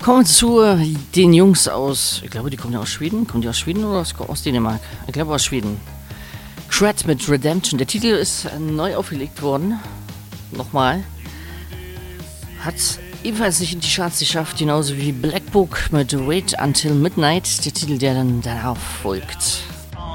Kommen zu den Jungs aus, ich glaube, die kommen ja aus Schweden. Kommen die aus Schweden oder aus Dänemark? Ich glaube aus Schweden. Cred mit Redemption. Der Titel ist neu aufgelegt worden. Nochmal. Hat ebenfalls nicht in die Charts geschafft, genauso wie Black Book mit Wait Until Midnight. Der Titel, der dann darauf folgt.